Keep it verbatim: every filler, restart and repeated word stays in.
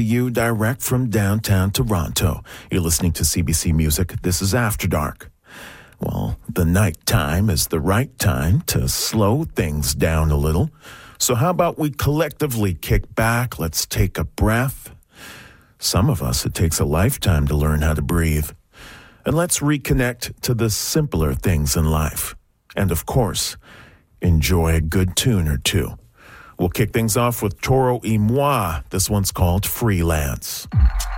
you direct from downtown Toronto. You're listening to C B C Music. This is After Dark. Well, the night time is the right time to slow things down a little. So how about we collectively kick back? Let's take a breath. Some of us, it takes a lifetime to learn how to breathe. And let's reconnect to the simpler things in life. And of course, enjoy a good tune or two. We'll kick things off with Toro y Moi. This one's called Freelance.